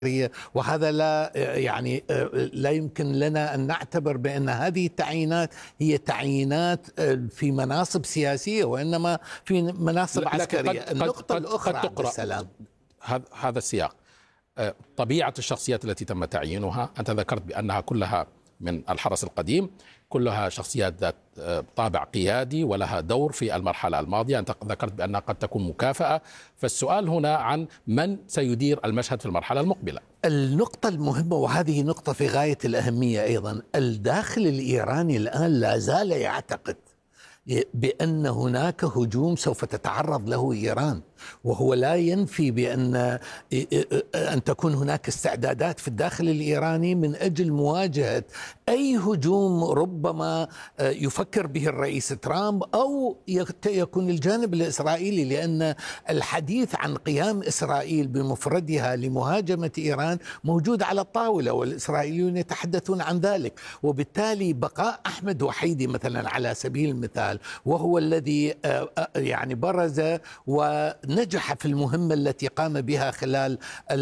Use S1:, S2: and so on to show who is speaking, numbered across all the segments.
S1: وهذا لا يعني لا يمكن لنا أن نعتبر بأن هذه التعيينات هي تعيينات في مناصب سياسية، وإنما في مناصب عسكرية. النقطة الأخرى
S2: قد تقرأ
S1: السلام
S2: هذا السياق. طبيعة الشخصيات التي تم تعيينها، أنت ذكرت بأنها كلها من الحرس القديم، كلها شخصيات ذات طابع قيادي ولها دور في المرحلة الماضية. أنت ذكرت بأنها قد تكون مكافأة، فالسؤال هنا عن من سيدير المشهد في المرحلة المقبلة.
S1: النقطة المهمة، وهذه نقطة في غاية الأهمية أيضا، الداخل الإيراني الآن لا زال يعتقد بأن هناك هجوم سوف تتعرض له إيران، وهو لا ينفي بأن تكون هناك استعدادات في الداخل الإيراني من أجل مواجهة أي هجوم ربما يفكر به الرئيس ترامب أو يكون الجانب الإسرائيلي، لأن الحديث عن قيام إسرائيل بمفردها لمهاجمة إيران موجود على الطاولة، والإسرائيليون يتحدثون عن ذلك. وبالتالي بقاء أحمد وحيدي مثلا على سبيل المثال، وهو الذي يعني برز ونجح في المهمة التي قام بها خلال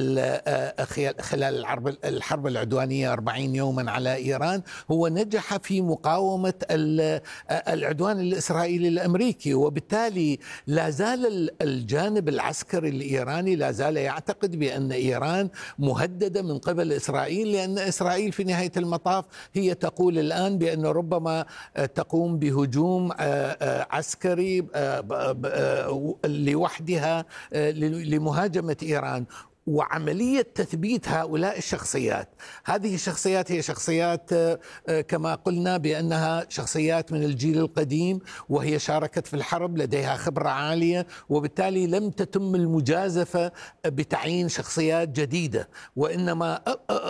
S1: الحرب العدوانية 40 يوما على إيران، هو نجح في مقاومة العدوان الإسرائيلي الأمريكي. وبالتالي لا زال الجانب العسكري الإيراني لا زال يعتقد بأن إيران مهددة من قبل إسرائيل، لأن إسرائيل في نهاية المطاف هي تقول الآن بأن ربما تقوم بهجوم عسكري لوحدها لمهاجمة إيران. وعملية تثبيت هؤلاء الشخصيات، هذه الشخصيات هي شخصيات كما قلنا بأنها شخصيات من الجيل القديم، وهي شاركت في الحرب، لديها خبرة عالية، وبالتالي لم تتم المجازفة بتعيين شخصيات جديدة، وإنما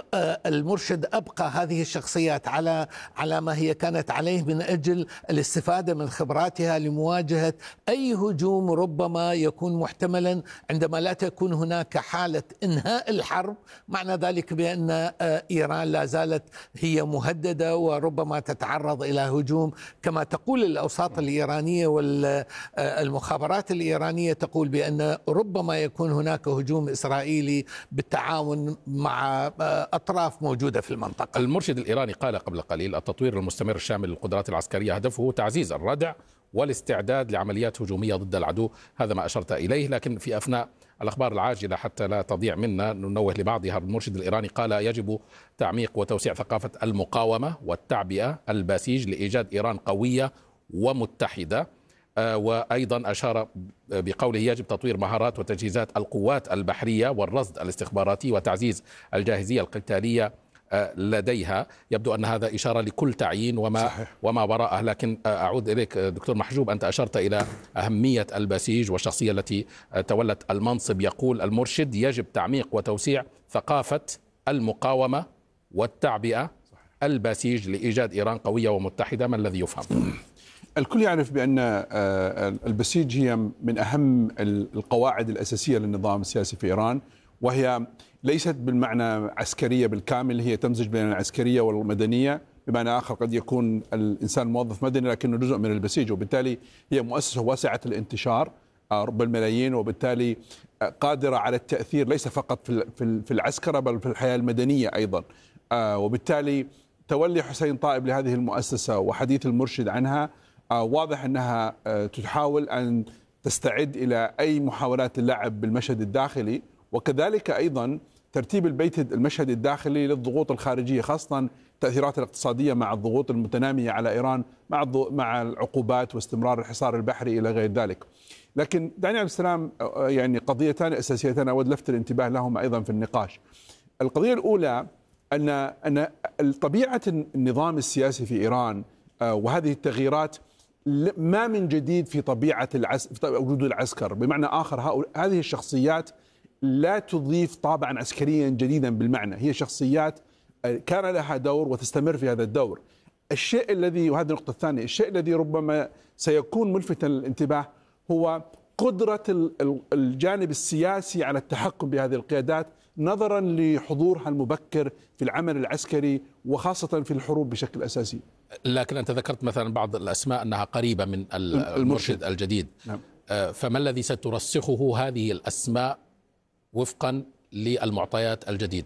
S1: المرشد أبقى هذه الشخصيات على ما هي كانت عليه من أجل الاستفادة من خبراتها لمواجهة أي هجوم ربما يكون محتملا عندما لا تكون هناك حالة إنهاء الحرب. معنى ذلك بأن إيران لا زالت هي مهددة وربما تتعرض إلى هجوم، كما تقول الأوساط الإيرانية والمخابرات الإيرانية تقول بأن ربما يكون هناك هجوم إسرائيلي بالتعاون مع أطراف موجودة في المنطقة.
S2: المرشد الإيراني قال قبل قليل: التطوير المستمر الشامل للقدرات العسكرية هدفه تعزيز الردع والاستعداد لعمليات هجومية ضد العدو. هذا ما أشرت إليه. لكن في أثناء الأخبار العاجلة حتى لا تضيع منا ننوه لبعضها. المرشد الإيراني قال: يجب تعميق وتوسيع ثقافة المقاومة والتعبئة الباسيج لإيجاد إيران قوية ومتحدة. وأيضا أشار بقوله: يجب تطوير مهارات وتجهيزات القوات البحرية والرصد الاستخباراتي وتعزيز الجاهزية القتالية لديها. يبدو أن هذا إشارة لكل تعيين وما وراءه. لكن أعود إليك دكتور محجوب، أنت أشرت إلى أهمية البسيج والشخصية التي تولت المنصب. يقول المرشد: يجب تعميق وتوسيع ثقافة المقاومة والتعبئة البسيج لإيجاد إيران قوية ومتحدة. ما الذي يفهم؟
S3: الكل يعرف بأن البسيج هي من أهم القواعد الأساسية للنظام السياسي في إيران، وهي ليست بالمعنى عسكرية بالكامل، هي تمزج بين العسكرية والمدنية. بمعنى آخر قد يكون الإنسان موظف مدني لكنه جزء من البسيج، وبالتالي هي مؤسسة واسعة الانتشار رب الملايين، وبالتالي قادرة على التأثير ليس فقط في العسكرة بل في الحياة المدنية أيضا. وبالتالي تولي حسين طائب لهذه المؤسسة وحديث المرشد عنها واضح أنها تحاول أن تستعد إلى أي محاولات اللعب بالمشهد الداخلي، وكذلك أيضا ترتيب المشهد الداخلي للضغوط الخارجية، خاصة التأثيرات الاقتصادية مع الضغوط المتنامية على إيران مع العقوبات واستمرار الحصار البحري إلى غير ذلك. لكن دعني عبد السلام، يعني قضيتان أساسيتان أود لفت الانتباه لهما أيضا في النقاش. القضية الأولى أن طبيعة النظام السياسي في إيران وهذه التغييرات ما من جديد في طبيعة وجود العسكر. بمعنى آخر هذه الشخصيات لا تضيف طابعا عسكريا جديدا بالمعنى، هي شخصيات كان لها دور وتستمر في هذا الدور. الشيء الذي، وهذه النقطة الثانية، الشيء الذي ربما سيكون ملفتا للانتباه هو قدرة الجانب السياسي على التحكم بهذه القيادات نظرا لحضورها المبكر في العمل العسكري وخاصة في الحروب بشكل أساسي.
S2: لكن أنت ذكرت مثلا بعض الأسماء أنها قريبة من المرشد الجديد. نعم. فما الذي سترسخه هذه الأسماء وفقا للمعطيات الجديدة؟